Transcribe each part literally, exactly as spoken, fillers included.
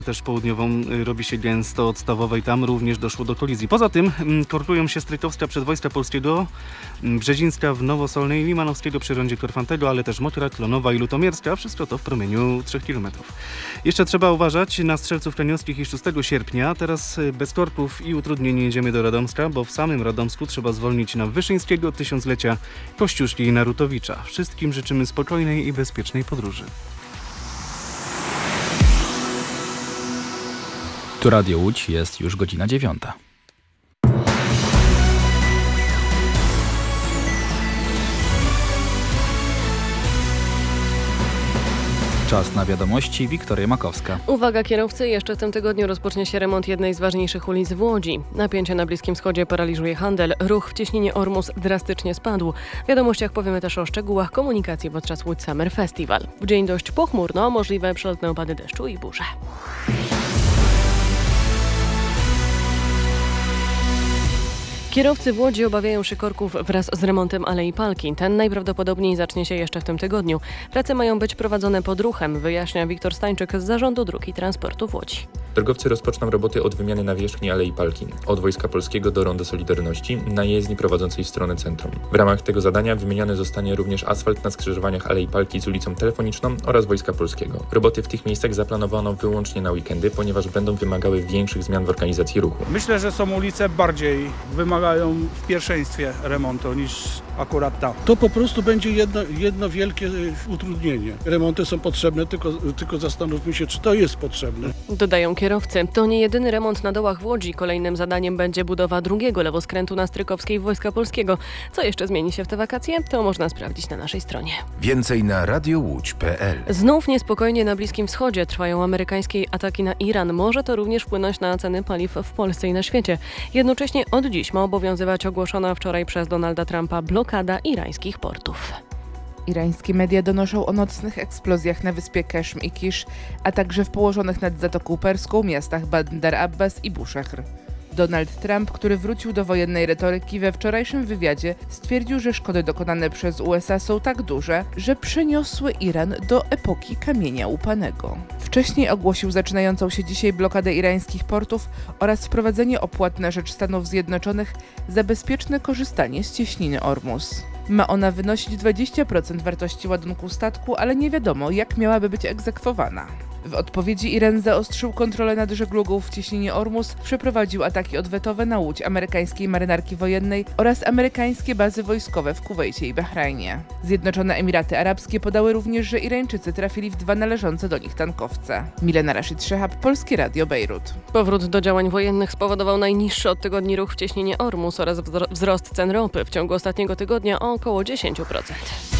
Też południową y, robi się gęsto od Stawowej, tam również doszło do kolizji. Poza tym mm, korkują się Strytowska przed Wojska Polskiego, mm, Brzezińska w Nowosolnej, Limanowskiego przy rondzie Korfantego, ale też Mokra, Klonowa i Lutomierska, wszystko to w promieniu trzech kilometrów. Jeszcze trzeba uważać na strzelców kraniowskich i szóstego sierpnia. Teraz y, bez korków i utrudnień jedziemy do Radomska, bo w samym Radomsku trzeba zwolnić na Wyszyńskiego, Tysiąclecia, Kościuszki i Narutowicza. Wszystkim życzymy spokojnej i bezpiecznej podróży. Tu Radio Łódź, jest już godzina dziewiąta. Czas na wiadomości. Wiktoria Makowska. Uwaga kierowcy, jeszcze w tym tygodniu rozpocznie się remont jednej z ważniejszych ulic w Łodzi. Napięcie na Bliskim Wschodzie paraliżuje handel, ruch w cieśninie Ormus drastycznie spadł. W wiadomościach powiemy też o szczegółach komunikacji podczas Łódź Summer Festival. W dzień dość pochmurno, możliwe przelotne opady deszczu i burze. Kierowcy w Łodzi obawiają się korków wraz z remontem Alei Palki. Ten najprawdopodobniej zacznie się jeszcze w tym tygodniu. Prace mają być prowadzone pod ruchem, wyjaśnia Wiktor Stańczyk z Zarządu Dróg i Transportu w Łodzi. Drogowcy rozpoczną roboty od wymiany nawierzchni Alei Palki, od Wojska Polskiego do Ronda Solidarności na jezdni prowadzącej w stronę centrum. W ramach tego zadania wymieniony zostanie również asfalt na skrzyżowaniach Alei Palki z ulicą Telefoniczną oraz Wojska Polskiego. Roboty w tych miejscach zaplanowano wyłącznie na weekendy, ponieważ będą wymagały większych zmian w organizacji ruchu. Myślę, że są ulice bardziej wymagają w pierwszeństwie remontu niż akurat ta. To po prostu będzie jedno, jedno wielkie utrudnienie. Remonty są potrzebne, tylko, tylko zastanówmy się, czy to jest potrzebne. Dodają kierowcy. To nie jedyny remont na dołach w Łodzi. Kolejnym zadaniem będzie budowa drugiego lewoskrętu na Strykowskiej Wojska Polskiego. Co jeszcze zmieni się w te wakacje? To można sprawdzić na naszej stronie. Więcej na radiowódź kropka pe el. Znów niespokojnie na Bliskim Wschodzie. Trwają amerykańskie ataki na Iran. Może to również wpłynąć na ceny paliw w Polsce i na świecie. Jednocześnie od dziś ma obowiązywać ogłoszona wczoraj przez Donalda Trumpa blokada irańskich portów. Irańskie media donoszą o nocnych eksplozjach na wyspie Keshm i Kisz, a także w położonych nad Zatoką Perską miastach Bandar Abbas i Bushehr. Donald Trump, który wrócił do wojennej retoryki, we wczorajszym wywiadzie stwierdził, że szkody dokonane przez U S A są tak duże, że przeniosły Iran do epoki kamienia łupanego. Wcześniej ogłosił zaczynającą się dzisiaj blokadę irańskich portów oraz wprowadzenie opłat na rzecz Stanów Zjednoczonych za bezpieczne korzystanie z cieśniny Ormus. Ma ona wynosić dwadzieścia procent wartości ładunku statku, ale nie wiadomo, jak miałaby być egzekwowana. W odpowiedzi Iran zaostrzył kontrolę nad żeglugą w cieśninie Ormus, przeprowadził ataki odwetowe na łódź amerykańskiej marynarki wojennej oraz amerykańskie bazy wojskowe w Kuwejcie i Bahrajnie. Zjednoczone Emiraty Arabskie podały również, że Irańczycy trafili w dwa należące do nich tankowce. Milena Rashid Szehab, Polskie Radio, Bejrut. Powrót do działań wojennych spowodował najniższy od tygodni ruch w cieśninie Ormus oraz wzrost cen ropy w ciągu ostatniego tygodnia o około dziesięć procent.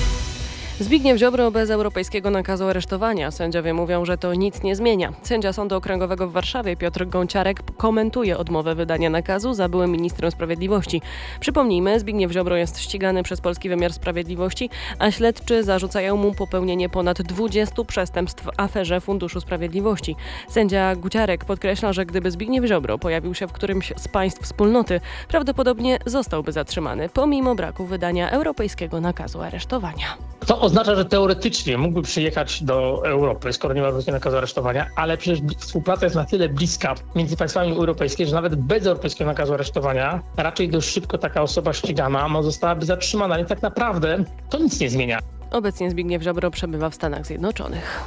Zbigniew Ziobro bez europejskiego nakazu aresztowania. Sędziowie mówią, że to nic nie zmienia. Sędzia Sądu Okręgowego w Warszawie Piotr Gąciarek komentuje odmowę wydania nakazu za byłym ministrem sprawiedliwości. Przypomnijmy, Zbigniew Ziobro jest ścigany przez polski wymiar sprawiedliwości, a śledczy zarzucają mu popełnienie ponad dwudziestu przestępstw w aferze Funduszu Sprawiedliwości. Sędzia Gąciarek podkreśla, że gdyby Zbigniew Ziobro pojawił się w którymś z państw wspólnoty, prawdopodobnie zostałby zatrzymany, pomimo braku wydania europejskiego nakazu aresztowania. To oznacza, że teoretycznie mógłby przyjechać do Europy, skoro nie ma wreszcie nakazu aresztowania, ale przecież współpraca jest na tyle bliska między państwami europejskimi, że nawet bez europejskiego nakazu aresztowania raczej dość szybko taka osoba ścigana no, zostałaby zatrzymana. I tak naprawdę to nic nie zmienia. Obecnie Zbigniew Ziobro przebywa w Stanach Zjednoczonych.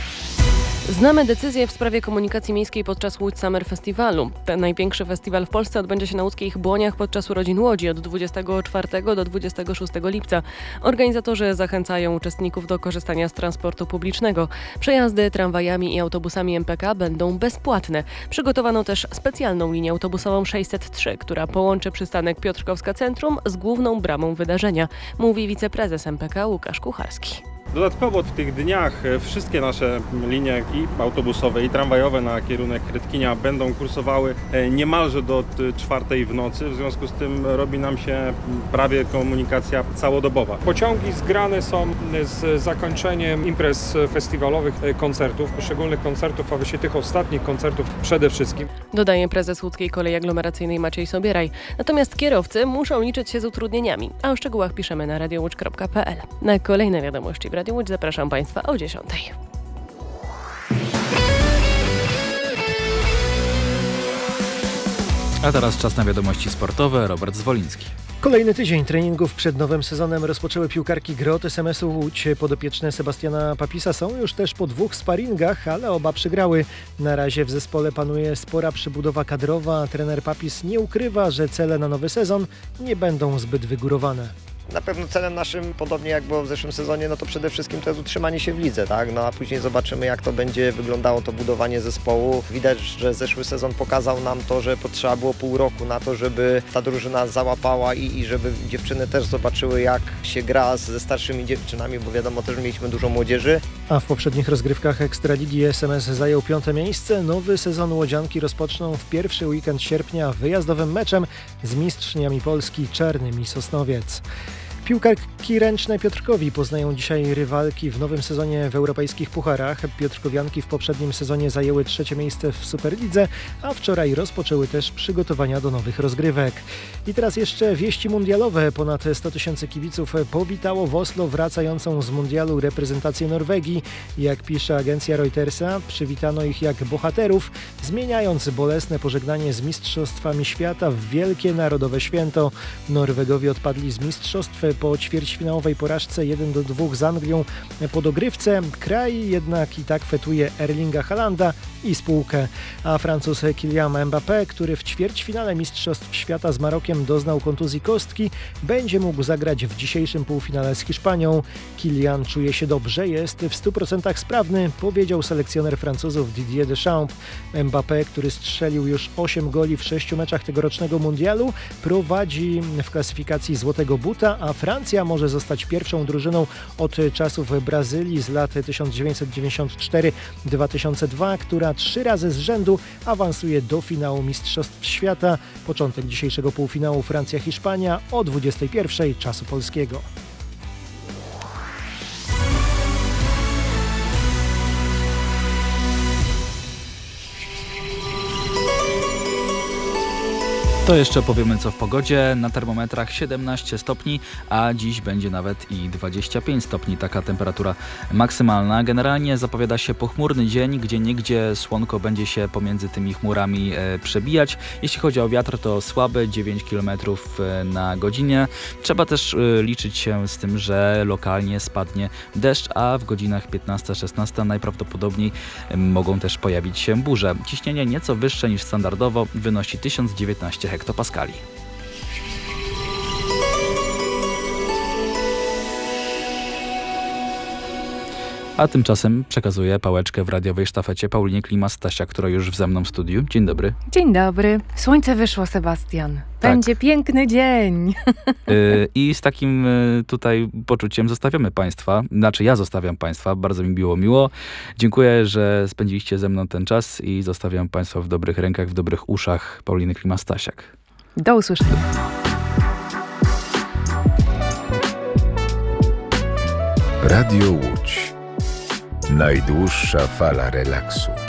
Znamy decyzję w sprawie komunikacji miejskiej podczas Łódź Summer Festiwalu. Ten największy festiwal w Polsce odbędzie się na łódzkich Błoniach podczas urodzin Łodzi od dwudziestego czwartego do dwudziestego szóstego lipca. Organizatorzy zachęcają uczestników do korzystania z transportu publicznego. Przejazdy tramwajami i autobusami M P K będą bezpłatne. Przygotowano też specjalną linię autobusową sześćset trzy, która połączy przystanek Piotrkowska Centrum z główną bramą wydarzenia, mówi wiceprezes M P K Łukasz Kucharski. Dodatkowo w tych dniach wszystkie nasze linie i autobusowe, i tramwajowe na kierunek Rytkinia będą kursowały niemalże do czwartej w nocy. W związku z tym robi nam się prawie komunikacja całodobowa. Pociągi zgrane są z zakończeniem imprez festiwalowych, koncertów, poszczególnych koncertów, a właściwie tych ostatnich koncertów przede wszystkim. Dodaje prezes Łódzkiej Kolei Aglomeracyjnej Maciej Sobieraj. Natomiast kierowcy muszą liczyć się z utrudnieniami, a o szczegółach piszemy na radiowódź kropka pe el. Na kolejne wiadomości w Radio Łódź zapraszam Państwa o dziesiątej. A teraz czas na wiadomości sportowe. Robert Zwoliński. Kolejny tydzień treningów przed nowym sezonem rozpoczęły piłkarki Grot S M S-u Łódź. Podopieczne Sebastiana Papisa są już też po dwóch sparingach, ale oba przegrały. Na razie w zespole panuje spora przybudowa kadrowa. Trener Papis nie ukrywa, że cele na nowy sezon nie będą zbyt wygórowane. Na pewno celem naszym, podobnie jak było w zeszłym sezonie, no to przede wszystkim to jest utrzymanie się w lidze, tak? No a później zobaczymy, jak to będzie wyglądało to budowanie zespołu. Widać, że zeszły sezon pokazał nam to, że potrzeba było pół roku na to, żeby ta drużyna załapała i, i żeby dziewczyny też zobaczyły, jak się gra ze starszymi dziewczynami, bo wiadomo, też mieliśmy dużo młodzieży. A w poprzednich rozgrywkach Ekstraligi S M S zajął piąte miejsce. Nowy sezon łodzianki rozpoczną w pierwszy weekend sierpnia wyjazdowym meczem z mistrzyniami Polski Czarnymi Sosnowiec. Piłkarki ręczne Piotrkowi poznają dzisiaj rywalki w nowym sezonie w europejskich pucharach. Piotrkowianki w poprzednim sezonie zajęły trzecie miejsce w Superlidze, a wczoraj rozpoczęły też przygotowania do nowych rozgrywek. I teraz jeszcze wieści mundialowe. Ponad sto tysięcy kibiców powitało w Oslo wracającą z mundialu reprezentację Norwegii. Jak pisze agencja Reutersa, przywitano ich jak bohaterów, zmieniając bolesne pożegnanie z Mistrzostwami Świata w wielkie narodowe święto. Norwegowie odpadli z mistrzostw po ćwierćfinałowej porażce jeden do dwóch z Anglią po dogrywce. Kraj jednak i tak fetuje Erlinga Haalanda i spółkę. A Francuz Kylian Mbappé, który w ćwierćfinale Mistrzostw Świata z Marokiem doznał kontuzji kostki, będzie mógł zagrać w dzisiejszym półfinale z Hiszpanią. Kylian czuje się dobrze, jest w stu procentach sprawny, powiedział selekcjoner Francuzów Didier Deschamps. Mbappé, który strzelił już osiem goli w sześciu meczach tegorocznego mundialu, prowadzi w klasyfikacji Złotego Buta, a Francja może zostać pierwszą drużyną od czasów Brazylii z lat tysiąc dziewięćset dziewięćdziesiąt cztery do dwa tysiące dwa, która trzy razy z rzędu awansuje do finału Mistrzostw Świata. Początek dzisiejszego półfinału Francja-Hiszpania o dwudziestej pierwszej czasu polskiego. To jeszcze powiemy co w pogodzie. Na termometrach siedemnaście stopni, a dziś będzie nawet i dwadzieścia pięć stopni. Taka temperatura maksymalna. Generalnie zapowiada się pochmurny dzień, gdzie niegdzie słonko będzie się pomiędzy tymi chmurami e, przebijać. Jeśli chodzi o wiatr, to słaby, dziewięć kilometrów na godzinę. Trzeba też e, liczyć się z tym, że lokalnie spadnie deszcz, a w godzinach piętnasta szesnasta najprawdopodobniej e, mogą też pojawić się burze. Ciśnienie nieco wyższe niż standardowo, wynosi tysiąc dziewiętnaście hektopaskali. A tymczasem przekazuję pałeczkę w radiowej sztafecie Paulinie Klimas-Stasia, która już ze mną w studiu. Dzień dobry. Dzień dobry. Słońce wyszło, Sebastian. Będzie tak. Piękny dzień. Yy, I z takim yy, tutaj poczuciem zostawiamy Państwa. Znaczy ja zostawiam Państwa. Bardzo mi było miło. Dziękuję, że spędziliście ze mną ten czas i zostawiam Państwa w dobrych rękach, w dobrych uszach Pauliny Klimas-Stasiak. Do usłyszenia. Radio Łódź. Najdłuższa fala relaksu.